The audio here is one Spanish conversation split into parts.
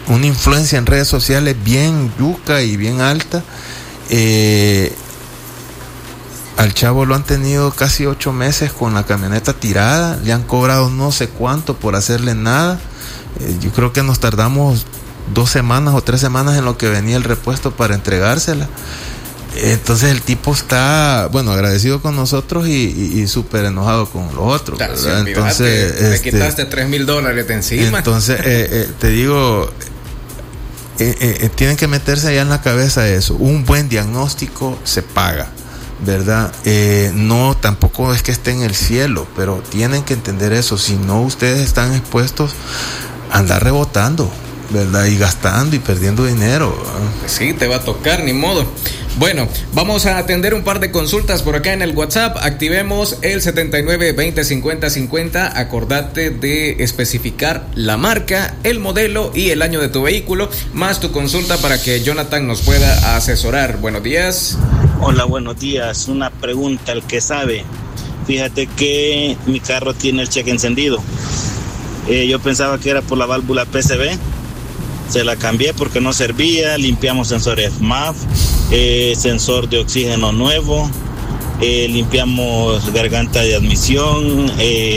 una influencia en redes sociales bien yuca y bien alta. Al chavo lo han tenido casi 8 meses con la camioneta tirada, le han cobrado no sé cuánto por hacerle nada. Yo creo que nos tardamos 2 semanas o 3 semanas en lo que venía el repuesto para entregársela. Entonces el tipo está, bueno, agradecido con nosotros y súper enojado con los otros, ¿verdad? Entonces te quitaste $3,000 de encima. Entonces te digo, tienen que meterse allá en la cabeza eso. Un buen diagnóstico se paga, ¿verdad? No, tampoco es que esté en el cielo, pero tienen que entender eso. Si no, ustedes están expuestos a andar rebotando, ¿verdad? Y gastando y perdiendo dinero. Pues sí, te va a tocar, ni modo. Bueno, vamos a atender un par de consultas por acá en el WhatsApp. Activemos el 79205050. Acordate de especificar la marca, el modelo y el año de tu vehículo, más tu consulta para que Jonathan nos pueda asesorar. Buenos días. Hola, buenos días. Una pregunta, el que sabe. Fíjate que mi carro tiene el cheque encendido. Yo pensaba que era por la válvula PCV. Se la cambié porque no servía. Limpiamos sensores MAF, sensor de oxígeno nuevo, limpiamos garganta de admisión,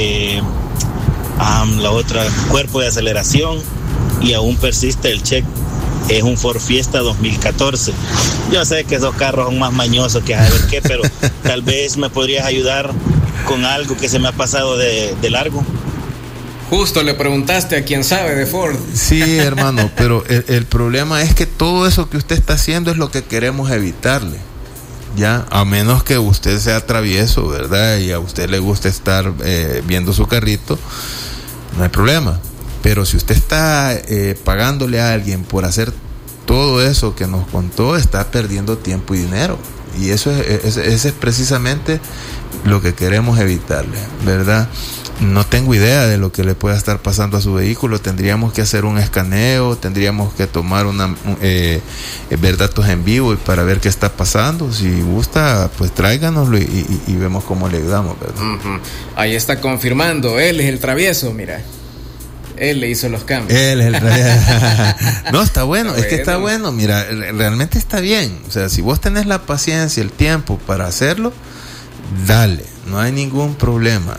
la otra, cuerpo de aceleración, y aún persiste el check. Es un Ford Fiesta 2014. Yo sé que esos carros son más mañosos que a ver qué, pero tal vez me podrías ayudar con algo que se me ha pasado de largo. Justo le preguntaste a quien sabe de Ford. Sí, hermano, pero el problema es que todo eso que usted está haciendo es lo que queremos evitarle, ya, a menos que usted sea travieso, ¿verdad? Y a usted le guste estar viendo su carrito, no hay problema. Pero si usted está pagándole a alguien por hacer todo eso que nos contó, está perdiendo tiempo y dinero. Y eso es precisamente lo que queremos evitarle, ¿verdad? No tengo idea de lo que le pueda estar pasando a su vehículo. Tendríamos que hacer un escaneo, tendríamos que tomar ver datos en vivo y para ver qué está pasando. Si gusta, pues tráiganoslo y vemos cómo le ayudamos, ¿verdad? Uh-huh. Ahí está confirmando, él es el travieso, mira. Él le hizo los cambios. Él es el travieso. No, está bueno, es que está bueno. Mira, realmente está bien. O sea, si vos tenés la paciencia, el tiempo para hacerlo, dale, no hay ningún problema.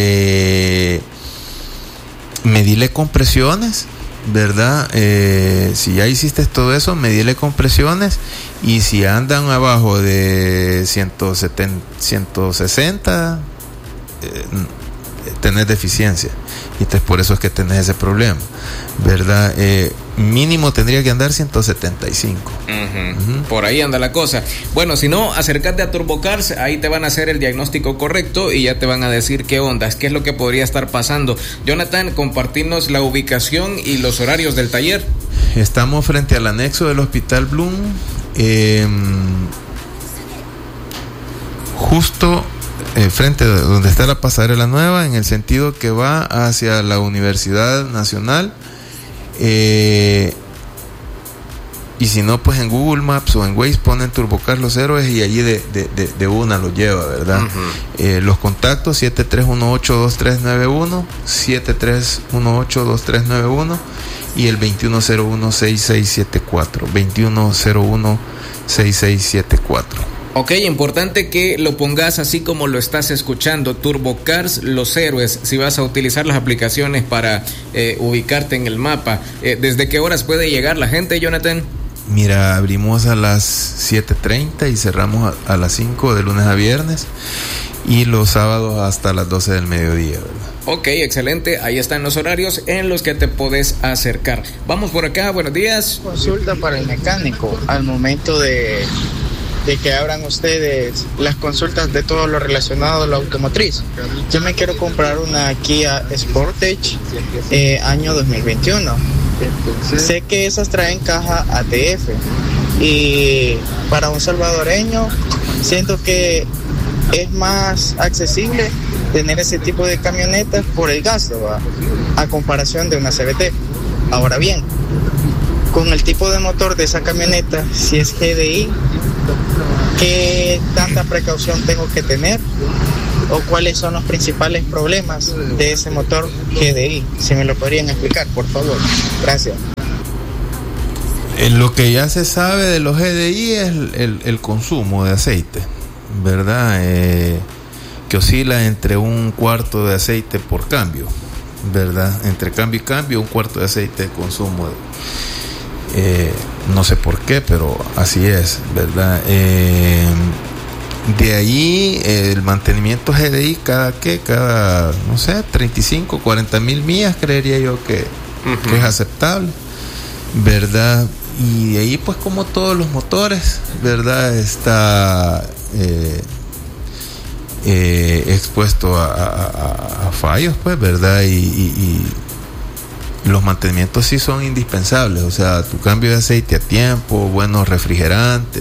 Medile compresiones, ¿verdad? Si ya hiciste todo eso, medile compresiones, y si andan abajo de 160, tenés deficiencia, y entonces por eso es que tenés ese problema, ¿verdad? Mínimo tendría que andar 175. Uh-huh. Por ahí anda la cosa. Bueno, si no, acércate a TurboCars, ahí te van a hacer el diagnóstico correcto y ya te van a decir qué onda, qué es lo que podría estar pasando. Jonathan, compartirnos la ubicación y los horarios del taller. Estamos frente al anexo del Hospital Bloom, justo frente a donde está la pasarela nueva, en el sentido que va hacia la Universidad Nacional. Y si no, pues en Google Maps o en Waze ponen TurboCars Los Héroes y allí de una lo lleva, ¿verdad? Uh-huh. Los contactos 7318-2391, 7318-2391 y el 2101-6674, 2101-6674. Ok, importante que lo pongas así como lo estás escuchando, TurboCars Los Héroes, si vas a utilizar las aplicaciones para ubicarte en el mapa. ¿Desde qué horas puede llegar la gente, Jonathan? Mira, abrimos a las 7:30 y cerramos a las 5 de lunes a viernes, y los sábados hasta las 12 del mediodía, ¿verdad? Ok, excelente, ahí están los horarios en los que te podés acercar. Vamos por acá, buenos días. Consulta para el mecánico, al momento de que abran ustedes las consultas de todo lo relacionado a la automotriz. Yo me quiero comprar una Kia Sportage año 2021. Sé que esas traen caja ATF, y para un salvadoreño siento que es más accesible tener ese tipo de camionetas por el gasto, ¿va? A comparación de una CVT. Ahora bien, con el tipo de motor de esa camioneta, si es GDI, ¿qué tanta precaución tengo que tener? ¿O cuáles son los principales problemas de ese motor GDI? Si me lo podrían explicar, por favor. Gracias. Lo que ya se sabe de los GDI es el consumo de aceite, ¿verdad? Que oscila entre un cuarto de aceite por cambio, ¿verdad? Entre cambio y cambio, un cuarto de aceite de consumo. No sé por qué, pero así es, ¿verdad? De ahí el mantenimiento GDI cada no sé, 35, 40 mil millas creería yo que es aceptable, ¿verdad? Y de ahí pues como todos los motores, ¿verdad? Está expuesto a fallos, pues, ¿verdad? Y los mantenimientos sí son indispensables, o sea, tu cambio de aceite a tiempo, buen refrigerante,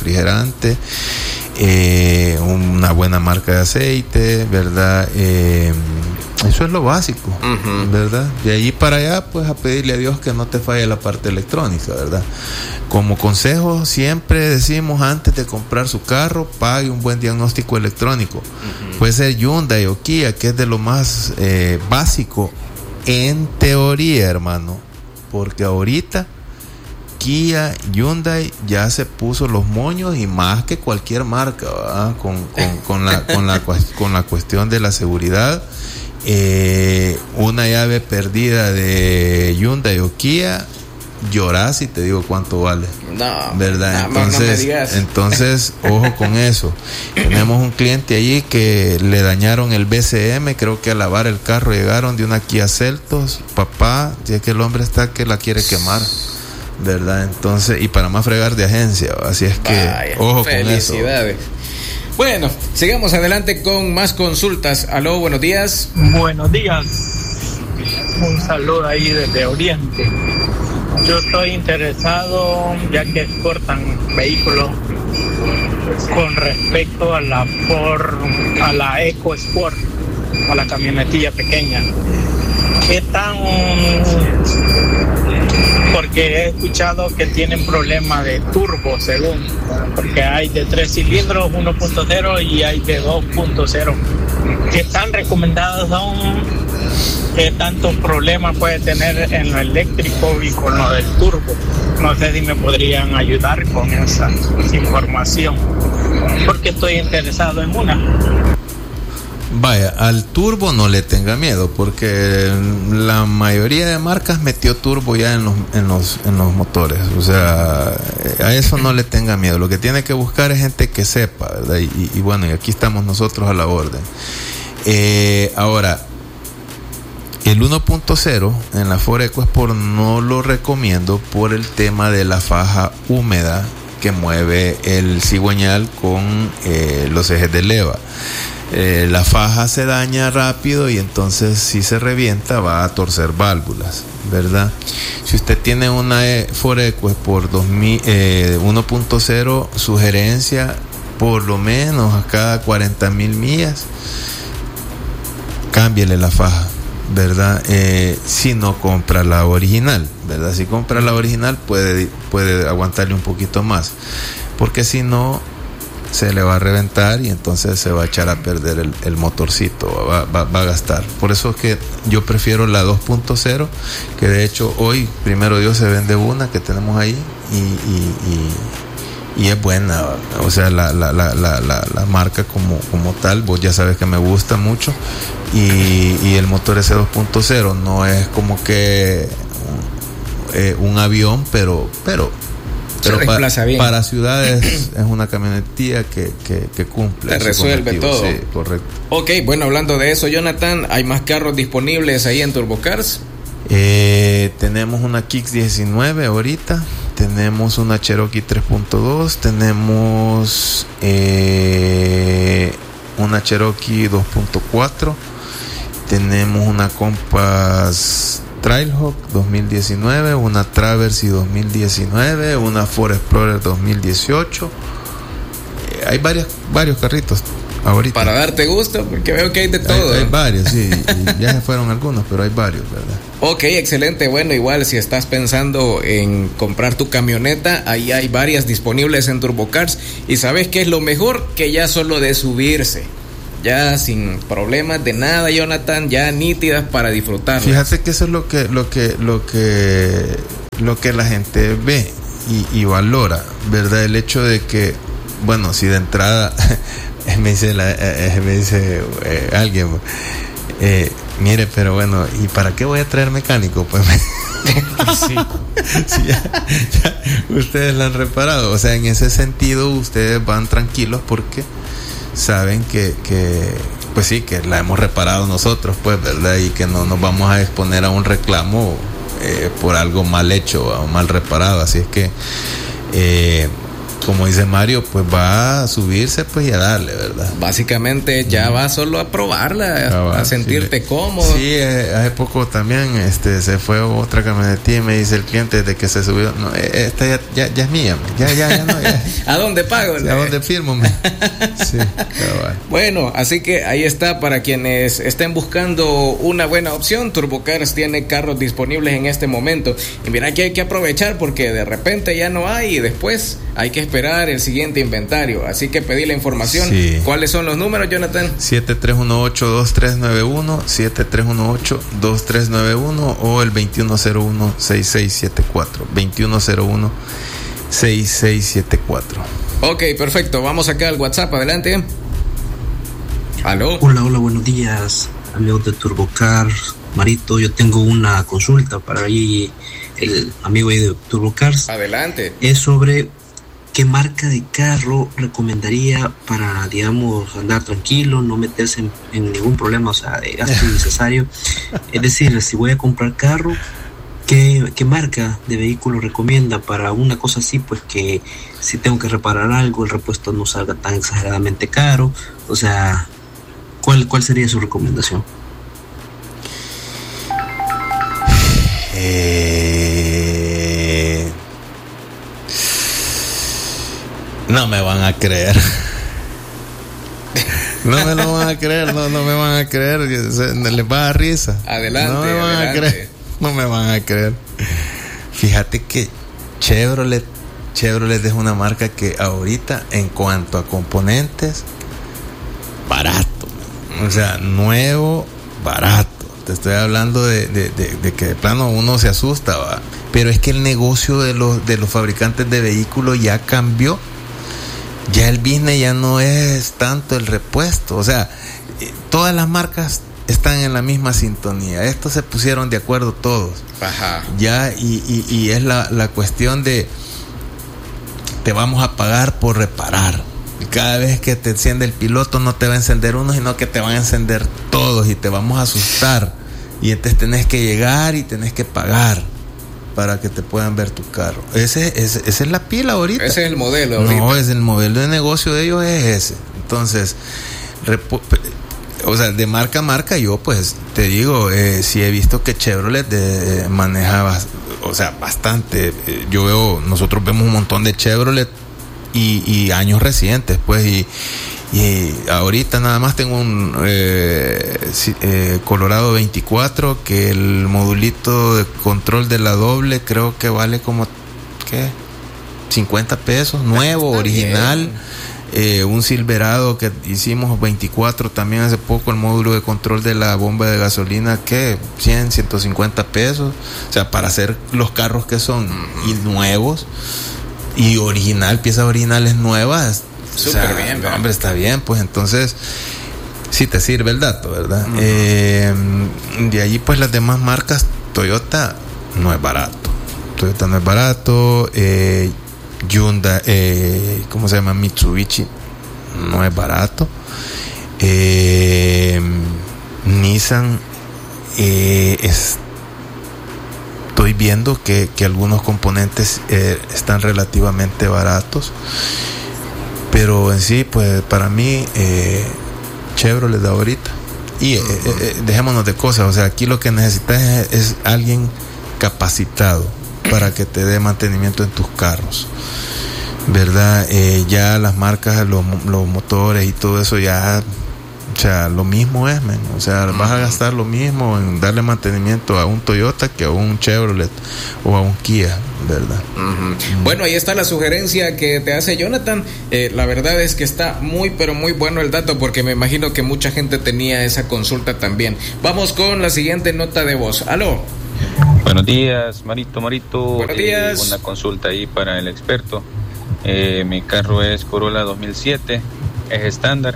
una buena marca de aceite, ¿verdad? Eso es lo básico, ¿verdad? De ahí para allá, pues a pedirle a Dios que no te falle la parte electrónica, ¿verdad? Como consejo, siempre decimos antes de comprar su carro, pague un buen diagnóstico electrónico. Puede ser Hyundai o Kia, que es de lo más básico en teoría, hermano, porque ahorita Kia, Hyundai ya se puso los moños y más que cualquier marca, ¿verdad? Con la cuestión de la seguridad. Una llave perdida de Hyundai o Kia, llorás y te digo cuánto vale, ¿verdad? Entonces ojo con eso. Tenemos un cliente allí que le dañaron el BCM, creo que a lavar el carro llegaron de una Kia Seltos, papá, ya que el hombre está que la quiere quemar, ¿verdad? Entonces, y para más fregar de agencia, así es que ojo con eso. Bueno, sigamos adelante con más consultas. Aló, buenos días. Buenos días. Un saludo ahí desde Oriente. Yo estoy interesado, ya que exportan vehículos, con respecto a la Ford, a la EcoSport, a la camionetilla pequeña. ¿Qué tan? Porque he escuchado que tienen problemas de turbo, según, porque hay de 3 cilindros, 1.0 y hay de 2.0. ¿Qué tan recomendados son? ¿Qué tantos problemas puede tener en lo eléctrico y con lo del turbo? No sé si me podrían ayudar con esa información, porque estoy interesado en una. Vaya, al turbo no le tenga miedo, porque la mayoría de marcas metió turbo ya en los motores, o sea, a eso no le tenga miedo. Lo que tiene que buscar es gente que sepa, ¿verdad? Y bueno, y aquí estamos nosotros a la orden. Ahora, el 1.0 en la Ford EcoSport no lo recomiendo por el tema de la faja húmeda que mueve el cigüeñal con los ejes de leva. La faja se daña rápido y entonces si se revienta va a torcer válvulas, ¿verdad? Si usted tiene una Ford EcoSport 1.0, sugerencia por lo menos a cada 40,000 millas cámbiele la faja, ¿verdad? Si no compra la original, ¿verdad? Si compra la original puede aguantarle un poquito más, porque si no se le va a reventar y entonces se va a echar a perder el motorcito, va a gastar. Por eso es que yo prefiero la 2.0, que de hecho hoy, primero Dios, se vende una que tenemos ahí y es buena, o sea, la marca como tal, vos ya sabes que me gusta mucho, y el motor ese 2.0 no es como que un avión, pero para ciudades es una camionetilla que cumple. Te resuelve todo. Sí, correcto. Ok, bueno, hablando de eso, Jonathan, ¿hay más carros disponibles ahí en TurboCars? Tenemos una Kicks 19 ahorita, tenemos una Cherokee 3.2, tenemos una Cherokee 2.4, tenemos una Compass Trailhawk 2019, una Traverse 2019, una Ford Explorer 2018. Hay varios carritos ahorita. Para darte gusto, porque veo que hay de todo. Hay varios, sí, y ya se fueron algunos, pero hay varios, ¿verdad? Ok, excelente. Bueno, igual si estás pensando en comprar tu camioneta, ahí hay varias disponibles en TurboCars. Y ¿sabes qué es lo mejor? Que ya solo de subirse, ya sin problemas de nada, Jonathan, ya nítidas para disfrutar. Fíjate que eso es lo que la gente ve. y valora, ¿verdad? El hecho de que, bueno, si de entrada me dice alguien, mire, pero bueno, ¿y para qué voy a traer mecánico? Pues sí, ya ustedes la han reparado. O sea, en ese sentido ustedes van tranquilos porque saben que pues sí, que la hemos reparado nosotros, pues, ¿verdad? Y que no nos vamos a exponer a un reclamo por algo mal hecho o mal reparado. Así es que como dice Mario, pues va a subirse pues y a darle, ¿verdad? Básicamente ya va solo a probarla, a sentirte sí, cómodo. Sí, hace poco también se fue otra camionetilla y me dice el cliente de que se subió, no, esta ya es mía, ya no, ya. ¿A dónde pago? ¿A dónde firmo? Sí, cabal. Bueno, así que ahí está para quienes estén buscando una buena opción. TurboCars tiene carros disponibles en este momento y mira que hay que aprovechar porque de repente ya no hay y después hay que esperar el siguiente inventario, así que pedí la información. Sí. ¿Cuáles son los números, Jonathan? 7318-2391, 7318-2391 o el 2101-6674, 2101-6674. Ok, perfecto, vamos acá al WhatsApp, adelante. ¿Aló? Hola, buenos días, amigos de TurboCars. Marito, yo tengo una consulta para ahí el amigo ahí de TurboCars. Adelante. Es sobre ¿qué marca de carro recomendaría para, digamos, andar tranquilo, no meterse en ningún problema, o sea, de gasto innecesario? Es decir, si voy a comprar carro, ¿qué marca de vehículo recomienda para una cosa así? Pues que si tengo que reparar algo, el repuesto no salga tan exageradamente caro. O sea, ¿cuál sería su recomendación? No me van a creer. No me lo van a creer, no me van a creer. Les va a dar risa. Adelante, no me van adelante. a creer. No me van a creer. Fíjate que Chevrolet es una marca que ahorita, en cuanto a componentes, barato. O sea, nuevo, barato. Te estoy hablando de que de plano uno se asusta, ¿va? Pero es que el negocio de los fabricantes de vehículos ya cambió. Ya el business ya no es tanto el repuesto, o sea, todas las marcas están en la misma sintonía. Estos se pusieron de acuerdo todos. Ajá. Ya, y es la cuestión de te vamos a pagar por reparar. Y cada vez que te enciende el piloto no te va a encender uno, sino que te van a encender todos y te vamos a asustar. Y entonces tenés que llegar y tenés que pagar para que te puedan ver tu carro. Esa es la pila ahorita. Ese es el modelo ahorita. No, es el modelo de negocio de ellos, es ese. Entonces, o sea, de marca a marca, yo pues te digo, sí he visto que Chevrolet maneja, o sea, bastante. Nosotros vemos un montón de Chevrolet y años recientes, pues, y ahorita nada más tengo un Colorado 24 que el modulito de control de la doble creo que vale como ¿qué? 50 pesos, nuevo, original. Un Silverado que hicimos 24 también hace poco, el módulo de control de la bomba de gasolina, que 150 pesos, o sea, para hacer los carros que son y nuevos y original, piezas originales nuevas. Súper bien, hombre, está bien, pues entonces sí te sirve el dato, ¿verdad? De allí pues las demás marcas, Toyota no es barato, Hyundai, ¿cómo se llama? Mitsubishi no es barato, Nissan, estoy viendo que algunos componentes están relativamente baratos. Pero en sí, pues para mí, Chevrolet de ahorita. Y dejémonos de cosas, o sea, aquí lo que necesitas es alguien capacitado para que te dé mantenimiento en tus carros, ¿verdad? Ya las marcas, los motores y todo eso ya, o sea, lo mismo es, man. O sea, vas a gastar lo mismo en darle mantenimiento a un Toyota que a un Chevrolet o a un Kia, ¿verdad? Bueno, ahí está la sugerencia que te hace Jonathan. La verdad es que está muy, pero muy bueno el dato, porque me imagino que mucha gente tenía esa consulta también. Vamos con la siguiente nota de voz. Aló. Buenos días, Marito. Buenos días. Una consulta ahí para el experto. Mi carro es Corolla 2007, es estándar.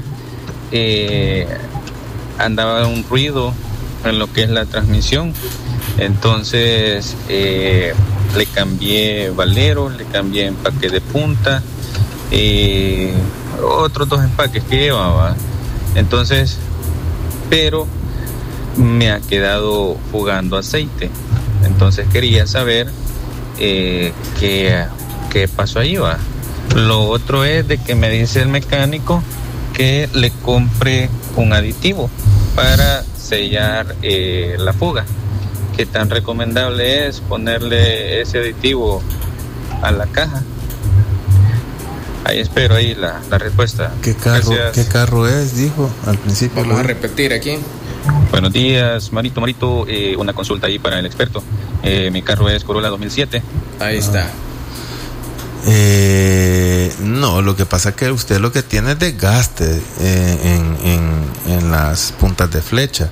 Andaba un ruido en lo que es la transmisión. Entonces le cambié valero, le cambié empaque de punta, otros 2 empaques que llevaba. Entonces, pero me ha quedado fugando aceite. Entonces quería saber qué pasó ahí, va. Lo otro es de que me dice el mecánico que le compre un aditivo para sellar la fuga. ¿Qué tan recomendable es ponerle ese aditivo a la caja? Ahí espero ahí la respuesta. ¿Qué carro es? Dijo al principio. Vamos a repetir aquí. Buenos días, Marito. Una consulta ahí para el experto. Mi carro es Corolla 2007. Ahí está. No, lo que pasa es que usted lo que tiene es desgaste en las puntas de flecha.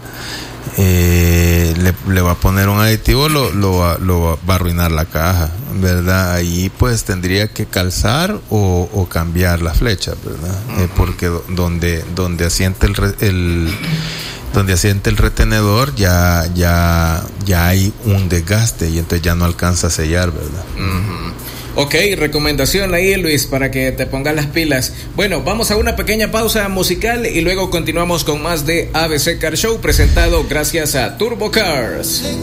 Le va a poner un aditivo, lo va a arruinar la caja, ¿verdad? Ahí pues tendría que calzar o cambiar la flecha, ¿verdad? Porque donde asiente donde asiente el retenedor ya hay un desgaste y entonces ya no alcanza a sellar, ¿verdad? Ok, recomendación ahí, Luis, para que te pongas las pilas. Bueno, vamos a una pequeña pausa musical y luego continuamos con más de ABC Car Show, presentado gracias a Turbo Cars.